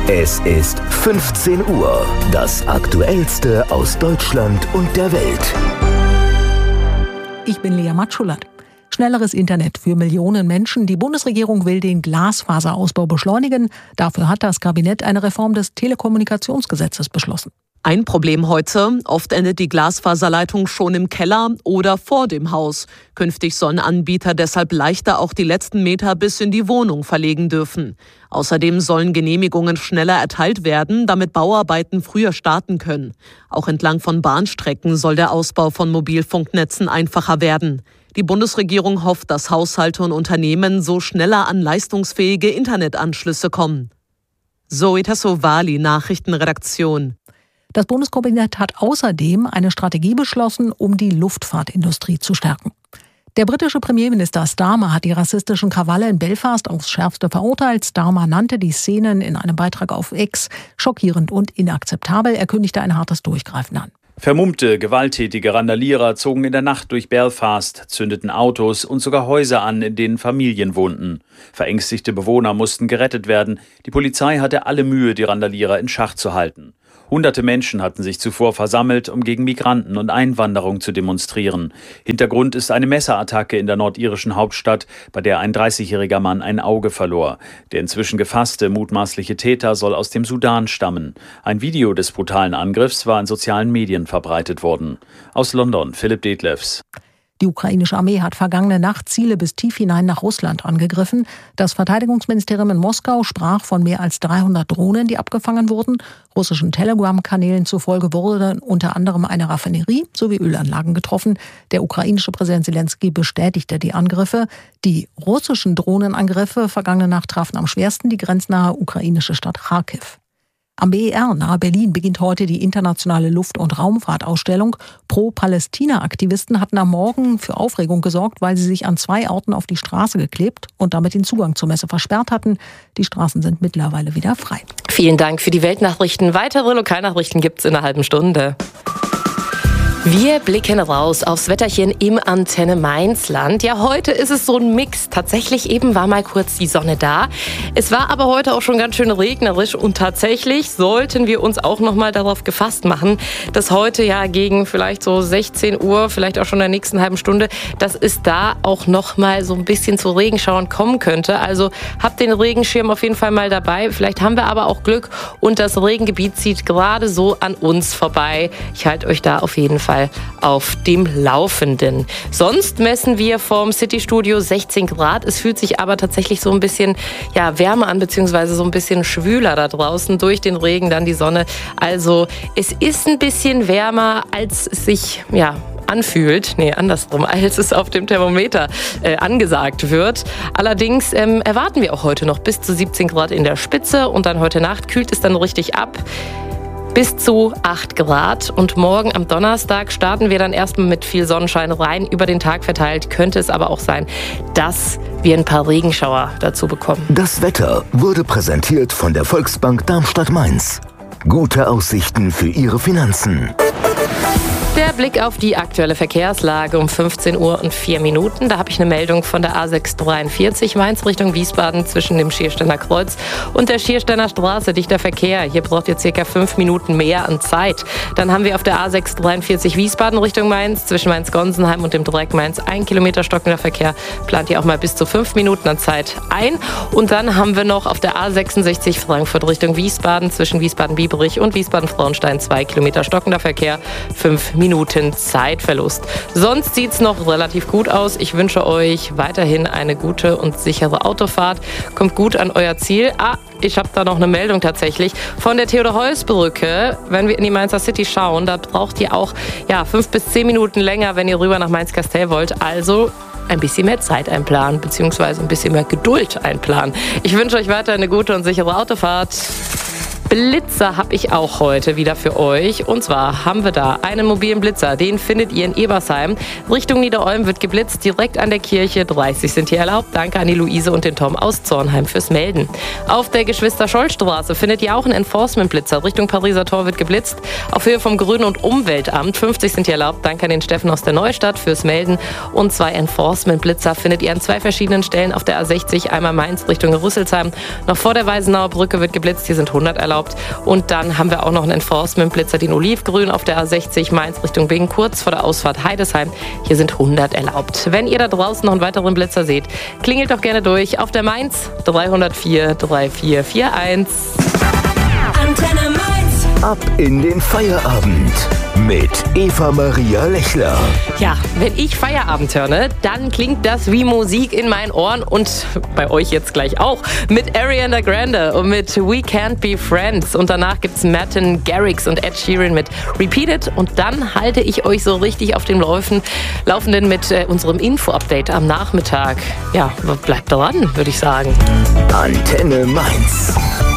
Es ist 15 Uhr. Das Aktuellste aus Deutschland und der Welt. Ich bin Lea Matschulat. Schnelleres Internet für Millionen Menschen. Die Bundesregierung will den Glasfaserausbau beschleunigen. Dafür hat das Kabinett eine Reform des Telekommunikationsgesetzes beschlossen. Ein Problem heute: Oft endet die Glasfaserleitung schon im Keller oder vor dem Haus. Künftig sollen Anbieter deshalb leichter auch die letzten Meter bis in die Wohnung verlegen dürfen. Außerdem sollen Genehmigungen schneller erteilt werden, damit Bauarbeiten früher starten können. Auch entlang von Bahnstrecken soll der Ausbau von Mobilfunknetzen einfacher werden. Die Bundesregierung hofft, dass Haushalte und Unternehmen so schneller an leistungsfähige Internetanschlüsse kommen. Zoe Tassovali, Nachrichtenredaktion. Das Bundeskabinett hat außerdem eine Strategie beschlossen, um die Luftfahrtindustrie zu stärken. Der britische Premierminister Starmer hat die rassistischen Krawalle in Belfast aufs Schärfste verurteilt. Starmer nannte die Szenen in einem Beitrag auf X schockierend und inakzeptabel. Er kündigte ein hartes Durchgreifen an. Vermummte, gewalttätige Randalierer zogen in der Nacht durch Belfast, zündeten Autos und sogar Häuser an, in denen Familien wohnten. Verängstigte Bewohner mussten gerettet werden. Die Polizei hatte alle Mühe, die Randalierer in Schach zu halten. Hunderte Menschen hatten sich zuvor versammelt, um gegen Migranten und Einwanderung zu demonstrieren. Hintergrund ist eine Messerattacke in der nordirischen Hauptstadt, bei der ein 30-jähriger Mann ein Auge verlor. Der inzwischen gefasste mutmaßliche Täter soll aus dem Sudan stammen. Ein Video des brutalen Angriffs war in sozialen Medien verbreitet worden. Aus London, Philipp Detlefs. Die ukrainische Armee hat vergangene Nacht Ziele bis tief hinein nach Russland angegriffen. Das Verteidigungsministerium in Moskau sprach von mehr als 300 Drohnen, die abgefangen wurden. Russischen Telegram-Kanälen zufolge wurde unter anderem eine Raffinerie sowie Ölanlagen getroffen. Der ukrainische Präsident Zelensky bestätigte die Angriffe. Die russischen Drohnenangriffe vergangene Nacht trafen am schwersten die grenznahe ukrainische Stadt Charkiw. Am BER nahe Berlin beginnt heute die internationale Luft- und Raumfahrtausstellung. Pro-Palästina-Aktivisten hatten am Morgen für Aufregung gesorgt, weil sie sich an 2 Orten auf die Straße geklebt und damit den Zugang zur Messe versperrt hatten. Die Straßen sind mittlerweile wieder frei. Vielen Dank für die Weltnachrichten. Weitere Lokalnachrichten gibt's in einer halben Stunde. Wir blicken raus aufs Wetterchen im Antenne Mainzland. Ja, heute ist es so ein Mix. Tatsächlich eben war mal kurz die Sonne da. Es war aber heute auch schon ganz schön regnerisch und tatsächlich sollten wir uns auch noch mal darauf gefasst machen, dass heute ja gegen vielleicht so 16 Uhr, vielleicht auch schon in der nächsten halben Stunde, dass es da auch noch mal so ein bisschen zu Regenschauern kommen könnte. Also habt den Regenschirm auf jeden Fall mal dabei. Vielleicht haben wir aber auch Glück und das Regengebiet zieht gerade so an uns vorbei. Ich halte euch da auf jeden Fall auf dem Laufenden. Sonst messen wir vom City-Studio 16 Grad. Es fühlt sich aber tatsächlich so ein bisschen wärmer an, beziehungsweise so ein bisschen schwüler da draußen. Durch den Regen dann die Sonne. Also es ist ein bisschen wärmer, als es sich anfühlt, andersrum, als es auf dem Thermometer angesagt wird. Allerdings erwarten wir auch heute noch bis zu 17 Grad in der Spitze und dann heute Nacht kühlt es dann richtig ab. Bis zu 8 Grad. Und morgen am Donnerstag starten wir dann erstmal mit viel Sonnenschein rein. Über den Tag verteilt könnte es aber auch sein, dass wir ein paar Regenschauer dazu bekommen. Das Wetter wurde präsentiert von der Volksbank Darmstadt-Mainz. Gute Aussichten für Ihre Finanzen. Der Blick auf die aktuelle Verkehrslage um 15 Uhr und 4 Minuten. Da habe ich eine Meldung von der A643 Mainz Richtung Wiesbaden zwischen dem Schiersteiner Kreuz und der Schiersteiner Straße. Dichter Verkehr. Hier braucht ihr circa 5 Minuten mehr an Zeit. Dann haben wir auf der A643 Wiesbaden Richtung Mainz zwischen Mainz-Gonsenheim und dem Dreieck Mainz 1 Kilometer stockender Verkehr. Plant ihr auch mal bis zu 5 Minuten an Zeit ein. Und dann haben wir noch auf der A66 Frankfurt Richtung Wiesbaden zwischen Wiesbaden-Bieberich und Wiesbaden-Frauenstein 2 Kilometer stockender Verkehr. 5 Minuten Zeitverlust. Sonst sieht es noch relativ gut aus. Ich wünsche euch weiterhin eine gute und sichere Autofahrt. Kommt gut an euer Ziel. Ich habe da noch eine Meldung tatsächlich von der Theodor-Heuss-Brücke. Wenn wir in die Mainzer City schauen, da braucht ihr auch 5 bis 10 Minuten länger, wenn ihr rüber nach Mainz-Kastel wollt. Also ein bisschen mehr Zeit einplanen, beziehungsweise ein bisschen mehr Geduld einplanen. Ich wünsche euch weiter eine gute und sichere Autofahrt. Blitzer habe ich auch heute wieder für euch. Und zwar haben wir da einen mobilen Blitzer. Den findet ihr in Ebersheim. Richtung Niederolm wird geblitzt, direkt an der Kirche. 30 sind hier erlaubt. Danke an die Luise und den Tom aus Zornheim fürs Melden. Auf der Geschwister-Scholl-Straße findet ihr auch einen Enforcement-Blitzer. Richtung Pariser Tor wird geblitzt. Auf Höhe vom Grün- und Umweltamt. 50 sind hier erlaubt. Danke an den Steffen aus der Neustadt fürs Melden. Und 2 Enforcement-Blitzer findet ihr an 2 verschiedenen Stellen auf der A60. Einmal Mainz Richtung Rüsselsheim. Noch vor der Weisenauer Brücke wird geblitzt. Hier sind 100 erlaubt. Und dann haben wir auch noch einen Enforcement-Blitzer, den Olivgrün auf der A60 Mainz Richtung Bingen, kurz vor der Ausfahrt Heidesheim. Hier sind 100 erlaubt. Wenn ihr da draußen noch einen weiteren Blitzer seht, klingelt doch gerne durch auf der Mainz 304 3441. Antenne Mainz. Ab in den Feierabend mit Eva-Maria Lechler. Ja, wenn ich Feierabend höre, ne, dann klingt das wie Musik in meinen Ohren und bei euch jetzt gleich auch mit Ariana Grande und mit We Can't Be Friends. Und danach gibt's Martin Garrix und Ed Sheeran mit Repeat It. Und dann halte ich euch so richtig auf dem Laufenden mit unserem Info-Update am Nachmittag. Ja, bleibt dran, würde ich sagen. Antenne Mainz.